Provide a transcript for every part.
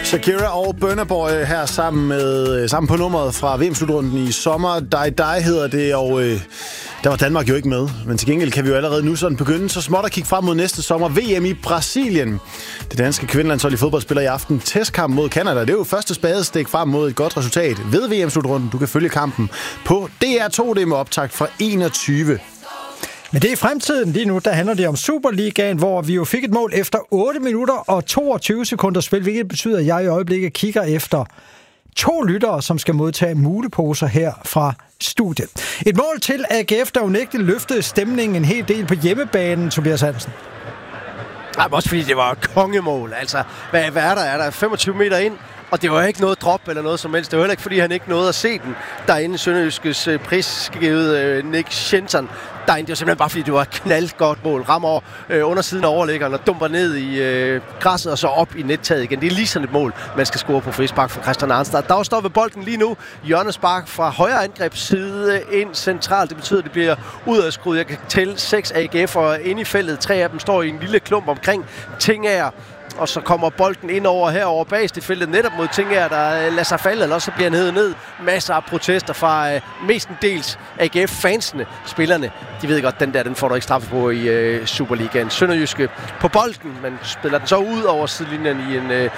Shakira og Burna Boy her sammen på nummeret fra VM-slutrunden i sommer. Die hedder det, og der var Danmark jo ikke med. Men til gengæld kan vi jo allerede nu sådan begynde så småt at kigge frem mod næste sommer. VM i Brasilien. Det danske kvindelandshold i fodbold spiller i aften testkamp mod Canada. Det er jo første spadestik frem mod et godt resultat ved VM-slutrunden. Du kan følge kampen på DR2. Det med optakt fra 21. Men det er fremtiden. Lige nu der handler det om Superligaen, hvor vi jo fik et mål efter 8 minutter og 22 sekunder spil, hvilket betyder, at jeg i øjeblikket kigger efter 2 lyttere, som skal modtage muleposer her fra studiet. Et mål til AGF, der unægteligt løftede stemningen en hel del på hjemmebanen, Tobias Hansen. Nej, også fordi det var kongemål. Altså, hvad er der? Er der 25 meter ind? Og det var ikke noget drop eller noget som helst. Det var heller ikke, fordi han ikke nåede at se den derinde i Sønderjyskes prisgivet Nick Schenson. Det var simpelthen bare, fordi det var et knaldgodt mål. Rammer undersiden af overlæggeren og dumper ned i græsset og så op i nettaget igen. Det er lige sådan et mål, man skal score på frispark fra Christian Arnstad. Der står ved bolden lige nu. Hjørnespark fra højre angrebsside ind centralt. Det betyder, at det bliver udadskruet. Jeg kan tælle 6 AGF'ere ind i feltet. 3 af dem står i en lille klump omkring Tingager. Og så kommer bolden ind over herover bagst i feltet netop mod Tingager, der lader sig falde, eller også så bliver han ned. Masser af protester fra mestendels AGF-fansene, spillerne. De ved godt, den får du ikke straffe på i Superligaen. Sønderjyske på bolden, men spiller den så ud over sidelinjen i en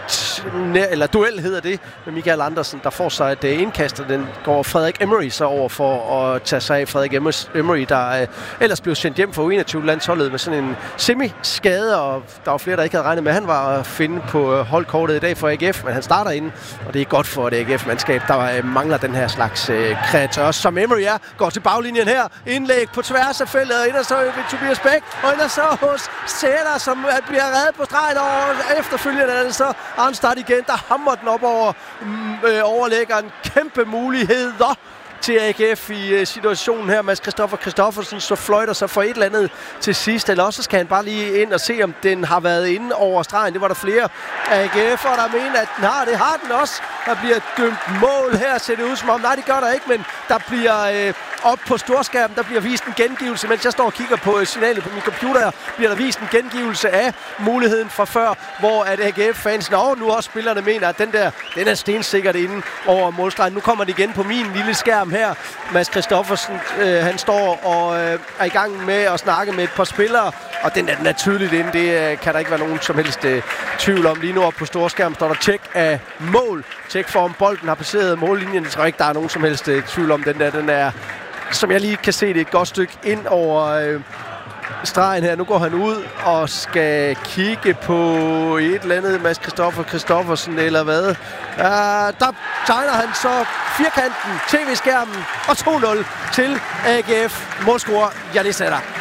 eller duel hedder det, med Michael Andersen, der får sig et indkast, og den går Frederik Emery så over for at tage sig af. Frederik Emery, der ellers blev sendt hjem for U21-landsholdet med sådan en semi-skade, og der var flere, der ikke havde regnet med, han var at finde på holdkortet i dag for AGF, men han starter inden, og det er godt for det AGF-mandskab, der mangler den her slags kreatør, som Emery er. Går til baglinjen her, indlæg på tværs af feltet, og ender så ved Tobias Bæk, og ender så hos Sætter, som bliver reddet på stregen, og efterfølgende er det så Arnstad igen, der hammer den op over overlæggeren. Kæmpe muligheder til AGF i situationen her. Mads Christoffersen så fløjter sig for et eller andet til sidst, eller også skal han bare lige ind og se, om den har været inde over stregen. Det var der flere AGF'ere, der mener, at den har. Det har den også. Der bliver dømt mål her, ser det ud som om. Nej, det gør der ikke, men der bliver op på storskærmen, der bliver vist en gengivelse, mens jeg står og kigger på signalet på min computer, bliver der vist en gengivelse af muligheden fra før, hvor at AGF-fansene og nu også spillerne mener, at den er stensikkert inde over målstregen. Nu kommer det igen på min lille skærm her. Mads Christoffersen, han står og er i gang med at snakke med et par spillere, og den er tydeligt inde. Det kan der ikke være nogen som helst tvivl om. Lige nu op på storskærmen står der tjek af mål. Tjek for, om bolden har passeret mållinjen. Jeg tror ikke, der er nogen som helst tvivl om den der. Den er, som jeg lige kan se, det et godt stykke ind over stregen her. Nu går han ud og skal kigge på et eller andet Mads Christoffersen eller hvad. Der tegner han så firkanten, tv-skærmen og 2-0 til AGF. Målscorer Janis Sætter.